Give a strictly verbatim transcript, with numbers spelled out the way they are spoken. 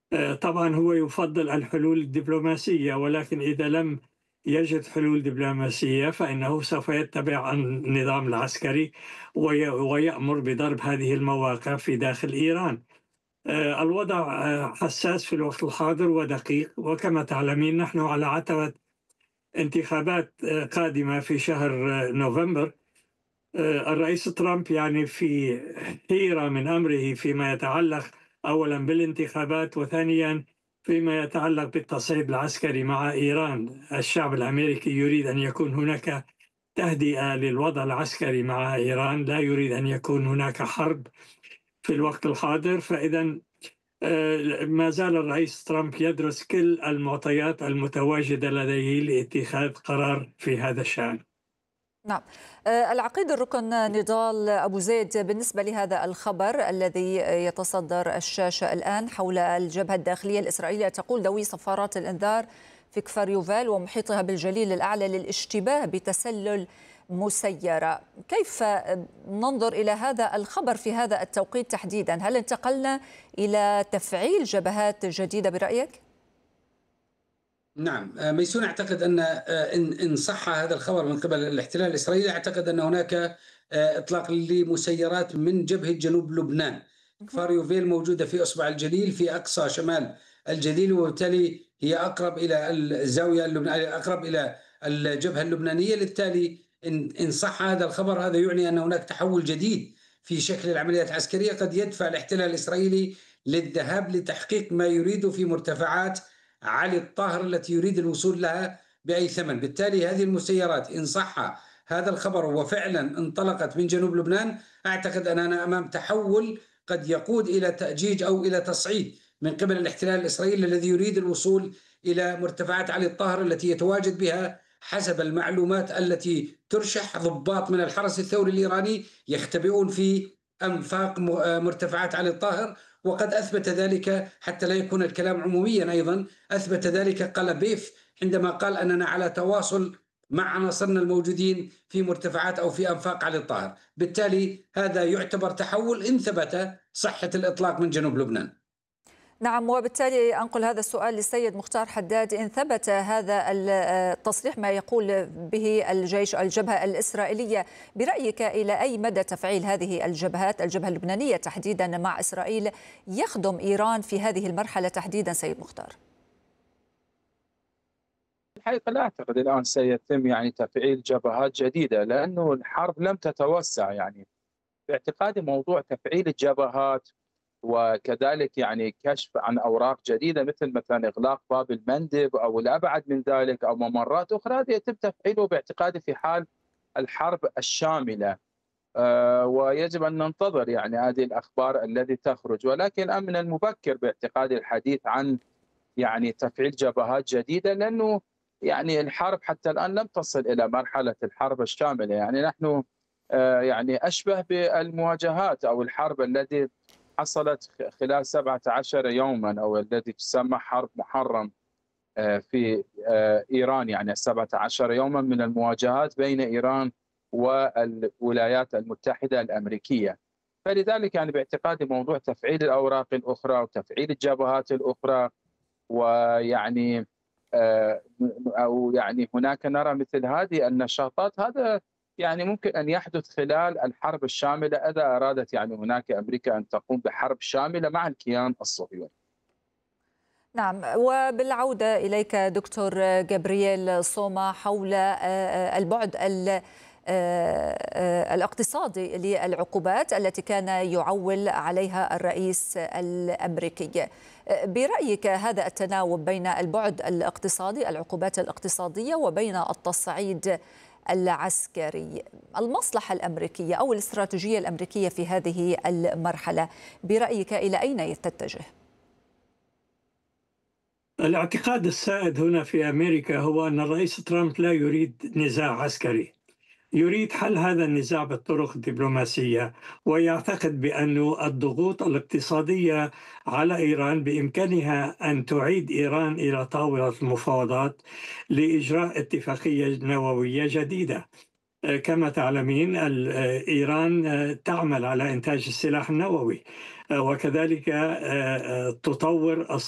آه، طبعا هو يفضل الحلول الدبلوماسية، ولكن إذا لم يجد حلول دبلوماسية فإنه سوف يتبع النظام العسكري وي- ويأمر بضرب هذه المواقع في داخل إيران. آه، الوضع آه، حساس في الوقت الحاضر ودقيق، وكما تعلمين نحن على عتبة انتخابات آه، قادمة في شهر آه، نوفمبر. آه، الرئيس ترامب يعني في حيرة من أمره فيما يتعلق أولا بالانتخابات، وثانيا فيما يتعلق بالتصعيد العسكري مع إيران. الشعب الأمريكي يريد أن يكون هناك تهدئة للوضع العسكري مع إيران، لا يريد أن يكون هناك حرب في الوقت الحاضر. فإذا آه، ما زال الرئيس ترامب يدرس كل المعطيات المتواجدة لديه لاتخاذ قرار في هذا الشأن. نعم. آه، العقيد الركن نضال أبو زيد، بالنسبة لهذا الخبر الذي يتصدر الشاشة الآن حول الجبهة الداخلية الإسرائيلية، تقول ذوي صفارات الإنذار في كفر يوفال ومحيطها بالجليل الأعلى للاشتباه بتسلل مسيرة. كيف ننظر إلى هذا الخبر في هذا التوقيت تحديدا؟ هل انتقلنا إلى تفعيل جبهات جديدة برأيك؟ نعم، آه، ميسون أعتقد أن آه، إن إن صح هذا الخبر من قبل الاحتلال الإسرائيلي، أعتقد أن هناك آه، إطلاق لمسيرات من جبهة جنوب لبنان. كفار يوفيل موجودة في إصبع الجليل في أقصى شمال الجليل، وبالتالي هي أقرب إلى الزاوية اللبنانية، أقرب إلى الجبهة اللبنانية. للتالي إن إن صح هذا الخبر، هذا يعني أن هناك تحول جديد في شكل العمليات العسكرية قد يدفع الاحتلال الإسرائيلي للذهاب لتحقيق ما يريده في مرتفعات علي الطاهر التي يريد الوصول لها بأي ثمن. بالتالي هذه المسيرات إن صح هذا الخبر وفعلا انطلقت من جنوب لبنان، أعتقد أننا أمام تحول قد يقود إلى تأجيج أو إلى تصعيد من قبل الاحتلال الإسرائيلي الذي يريد الوصول إلى مرتفعات علي الطاهر التي يتواجد بها حسب المعلومات التي ترشح ضباط من الحرس الثوري الإيراني يختبئون في أنفاق مرتفعات علي الطاهر. وقد أثبت ذلك، حتى لا يكون الكلام عموميا، أيضا أثبت ذلك قلبيف عندما قال أننا على تواصل مع عناصرنا الموجودين في مرتفعات أو في أنفاق علي الطاهر. بالتالي هذا يعتبر تحول إن ثبت صحة الإطلاق من جنوب لبنان. نعم، وبالتالي أنقل هذا السؤال للسيد مختار حداد. إن ثبت هذا التصريح ما يقول به الجيش الجبهة الإسرائيلية، برأيك إلى أي مدى تفعيل هذه الجبهات، الجبهة اللبنانية تحديدا مع إسرائيل، يخدم إيران في هذه المرحلة تحديدا سيد مختار؟ الحقيقة لا أعتقد الآن سيتم يعني تفعيل جبهات جديدة، لأنه الحرب لم تتوسع. يعني باعتقادي موضوع تفعيل الجبهات وكذلك يعني كشف عن أوراق جديدة، مثل مثلا إغلاق باب المندب أو الأبعد من ذلك أو ممرات أخرى، هذا يتم تفعيله باعتقادي في حال الحرب الشاملة. آه، ويجب أن ننتظر يعني هذه الأخبار التي تخرج، ولكن الآن من المبكر باعتقادي الحديث عن يعني تفعيل جبهات جديدة، لأنه يعني الحرب حتى الآن لم تصل إلى مرحلة الحرب الشاملة. يعني نحن آه، يعني أشبه بالمواجهات أو الحرب التي حصلت خلال سبعة عشر يوما، أو التي تسمى حرب محرم آه، في آه، إيران. يعني سبعة عشر يوما من المواجهات بين إيران والولايات المتحدة الأمريكية. فلذلك يعني باعتقادي موضوع تفعيل الأوراق الأخرى وتفعيل الجبهات الأخرى، ويعني آه، أو يعني هناك نرى مثل هذه النشاطات، هذا يعني ممكن أن يحدث خلال الحرب الشاملة إذا أرادت يعني هناك أمريكا أن تقوم بحرب شاملة مع الكيان الصهيوني. نعم، وبالعودة إليك دكتور جابرييل صوما حول آه، آه، البعد ال- آه، آه، الاقتصادي للعقوبات التي كان يعول عليها الرئيس الأمريكي. آه، برأيك هذا التناوب بين البعد الاقتصادي، العقوبات الاقتصادية، وبين التصعيد العسكري، المصلحة الأمريكية أو الاستراتيجية الأمريكية في هذه المرحلة برأيك إلى أين تتجه؟ الاعتقاد السائد هنا في أمريكا هو أن الرئيس ترامب لا يريد نزاع عسكري، يريد حل هذا النزاع بالطرق الدبلوماسية، ويعتقد بأن الضغوط الاقتصادية على إيران بإمكانها أن تعيد إيران إلى طاولة المفاوضات لإجراء اتفاقية نووية جديدة. كما تعلمين إيران تعمل على إنتاج السلاح النووي، وكذلك تطور